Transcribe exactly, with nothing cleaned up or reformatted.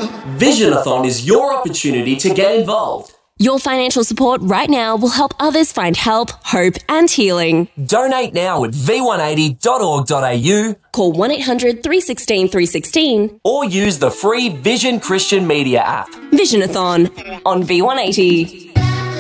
Visionathon is your opportunity to get involved. Your financial support right now will help others find help, hope and healing. Donate now at v one eighty dot org dot a u, call one eight hundred, three one six, three one six, or use the free Vision Christian Media app. Visionathon on V one eighty.